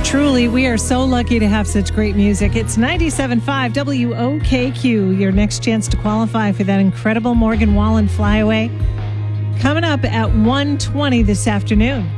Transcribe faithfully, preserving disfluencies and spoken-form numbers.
Truly, we are so lucky to have such great music. It's ninety-seven point five W O K Q, your next chance to qualify for that incredible Morgan Wallen flyaway. Coming up at one twenty this afternoon.